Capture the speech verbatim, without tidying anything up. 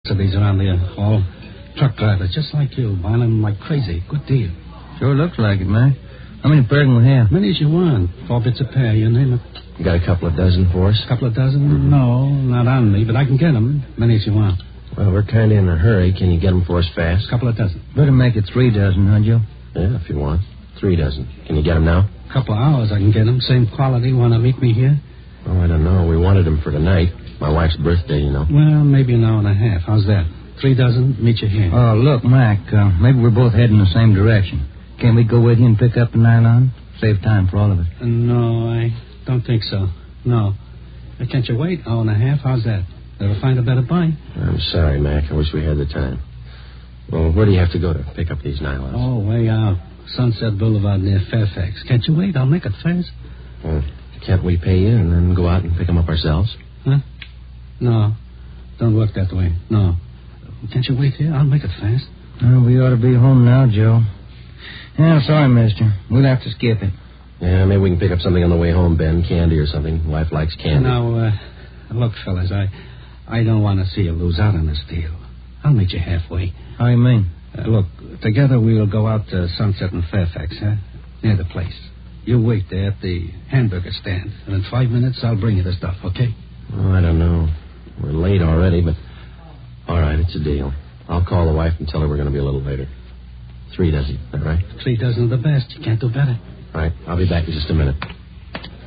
of these around here. All truck drivers, just like you, buying them like crazy. Good deal. Sure looks like it, man. How many pair can we have? Many as you want. Four bits a pair, you name it. You got a couple of dozen for us? A couple of dozen? Mm-hmm. No, not on me, but I can get them. Many as you want. Well, we're kind of in a hurry. Can you get them for us fast? A couple of dozen. Better make it three dozen, huh, Joe? Yeah, if you want. Three dozen. Can you get them now? A couple of hours I can get them. Same quality. Want to meet me here? Oh, I don't know. We wanted them for tonight. My wife's birthday, you know. Well, maybe an hour and a half. How's that? Three dozen, meet you here. Oh, look, Mac, uh, maybe we're both heading the same direction. Can't we go with you and pick up the nylon? Save time for all of us. Uh, no, I don't think so. No. Uh, can't you wait? Hour and a half? How's that? Ever find a better buy? I'm sorry, Mac. I wish we had the time. Well, where do you have to go to pick up these nylons? Oh, way out. Sunset Boulevard near Fairfax. Can't you wait? I'll make it fast. Well, can't we pay you and then go out and pick them up ourselves? Huh? No. Don't work that way. No. Can't you wait here? I'll make it fast. Well, we ought to be home now, Joe. Yeah, sorry, mister. We'll have to skip it. Yeah, maybe we can pick up something on the way home, Ben. Candy or something. Wife likes candy. Now, uh, look, fellas, I I don't want to see you lose out on this deal. I'll meet you halfway. How do you mean? Uh, look, together we'll go out to Sunset and Fairfax, huh? Near the place. You wait there at the hamburger stand, and in five minutes I'll bring you the stuff, okay? Oh, I don't know. We're late already, but... All right, it's a deal. I'll call the wife and tell her we're going to be a little later. Three dozen, all right? Three dozen of the best. You can't do better. All right, I'll be back in just a minute.